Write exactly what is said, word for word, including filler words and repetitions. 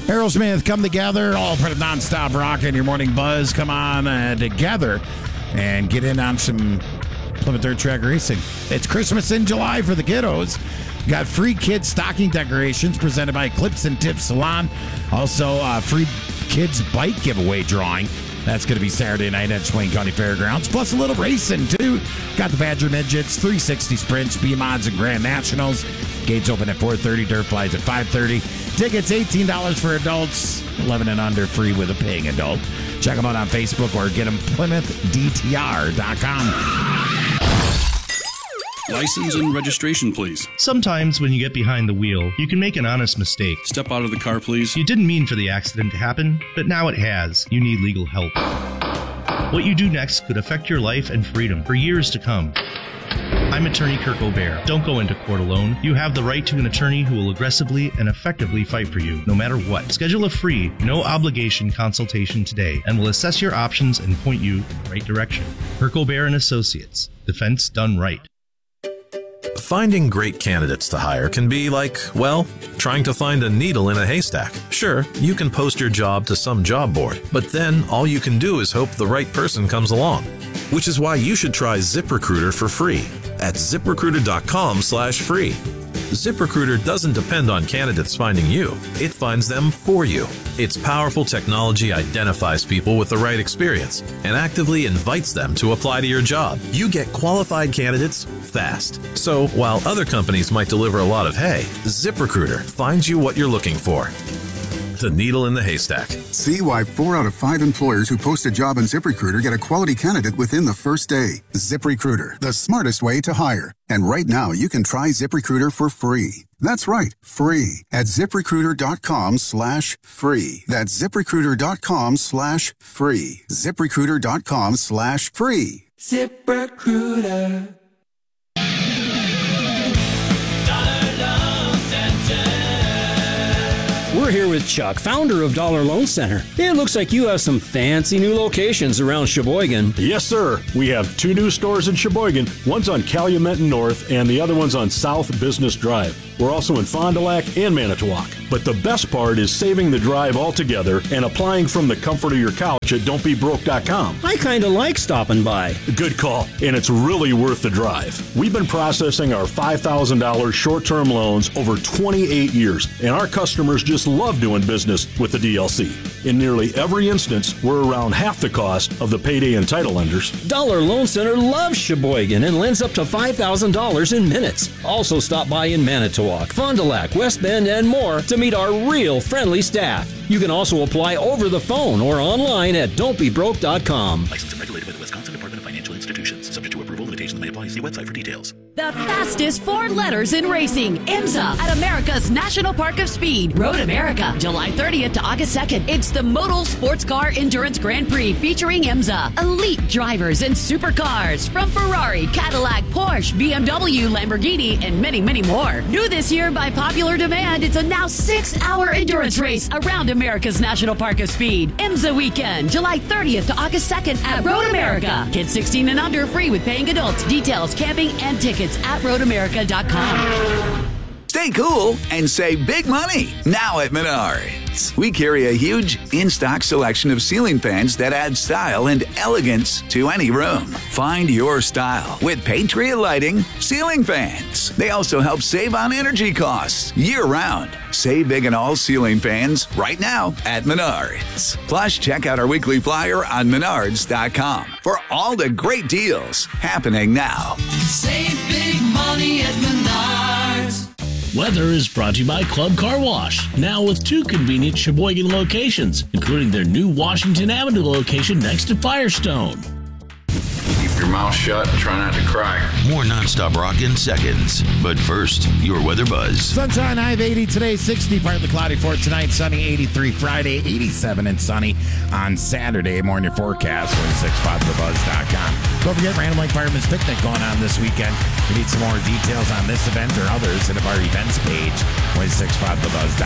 Aerosmith, Come Together, all part of Nonstop Rock and your morning buzz. Come on uh, together and get in on some Plymouth Dirt Track racing. It's Christmas in July for the kiddos. Got free kids stocking decorations presented by Clips and Tips Salon. Also, uh, free kids bike giveaway drawing. That's going to be Saturday night at Swain County Fairgrounds. Plus a little racing, too. Got the Badger Midgets, three sixty Sprints, B-Mods, and Grand Nationals. Gates open at four thirty, Dirt Flies at five thirty. Tickets eighteen dollars for adults, eleven and under, free with a paying adult. Check them out on Facebook or get them Plymouth D T R dot com. License and registration, please. Sometimes when you get behind the wheel, you can make an honest mistake. Step out of the car, please. You didn't mean for the accident to happen, but now it has. You need legal help. What you do next could affect your life and freedom for years to come. I'm attorney Kirk O'Bear. Don't go into court alone. You have the right to an attorney who will aggressively and effectively fight for you, no matter what. Schedule a free, no-obligation consultation today, and we'll assess your options and point you in the right direction. Kirk O'Bear and Associates. Defense done right. Finding great candidates to hire can be like, well, trying to find a needle in a haystack. Sure, you can post your job to some job board, but then all you can do is hope the right person comes along. Which is why you should try ZipRecruiter for free at ZipRecruiter.com slash free. ZipRecruiter doesn't depend on candidates finding you. It finds them for you. Its powerful technology identifies people with the right experience and actively invites them to apply to your job. You get qualified candidates fast. So while other companies might deliver a lot of hay, ZipRecruiter finds you what you're looking for. The needle in the haystack. See why four out of five employers who post a job on ZipRecruiter get a quality candidate within the first day. ZipRecruiter, the smartest way to hire. And right now, you can try ZipRecruiter for free. That's right, free at ZipRecruiter.com slash free. That's ZipRecruiter.com slash free. ZipRecruiter.com slash free. ZipRecruiter. We're here with Chuck, founder of Dollar Loan Center. It looks like you have some fancy new locations around Sheboygan. Yes, sir. We have two new stores in Sheboygan. One's on Calumet North, and the other one's on South Business Drive. We're also in Fond du Lac and Manitowoc. But the best part is saving the drive altogether and applying from the comfort of your couch at don't be broke dot com. I kind of like stopping by. Good call, and it's really worth the drive. We've been processing our five thousand dollars short-term loans over twenty-eight years, and our customers just love doing business with the D L C. In nearly every instance, we're around half the cost of the payday and title lenders. Dollar Loan Center loves Sheboygan and lends up to five thousand dollars in minutes. Also stop by in Manitowoc, Fond du Lac, West Bend, and more to meet our real friendly staff. You can also apply over the phone or online at don't be broke dot com. Licensed and regulated by the Wisconsin Department of Financial Institutions. Subject to approval, limitations may apply. See website for details. The fastest four letters in racing, IMSA, at America's National Park of Speed, Road America, July thirtieth to August second. It's the Modal Sports Car Endurance Grand Prix featuring IMSA. Elite drivers and supercars from Ferrari, Cadillac, Porsche, B M W, Lamborghini, and many, many more. New this year by popular demand, it's a now six-hour endurance race around America's National Park of Speed. IMSA weekend, July thirtieth to August second at Road America. Kids sixteen and under, free with paying adults. Details, camping, and tickets at road america dot com. Stay cool and save big money now at Menards. We carry a huge in-stock selection of ceiling fans that add style and elegance to any room. Find your style with Patriot Lighting ceiling fans. They also help save on energy costs year-round. Save big on all ceiling fans right now at Menards. Plus, check out our weekly flyer on menards dot com for all the great deals happening now. Save big money at Menards. Weather is brought to you by Club Car Wash, now with two convenient Sheboygan locations, including their new Washington Avenue location next to Firestone. Keep your mouth shut and try not to cry. More nonstop rock in seconds. But first, your weather buzz. Sunshine, high of eighty today, sixty, partly cloudy for tonight, sunny eighty-three Friday, eighty-seven and sunny on Saturday. More in your forecast, twenty-six five the buzz dot com. Don't forget Random Lake Fireman's Picnic going on this weekend. We need some more details on this event or others at our events page, twenty-six five the buzz dot com.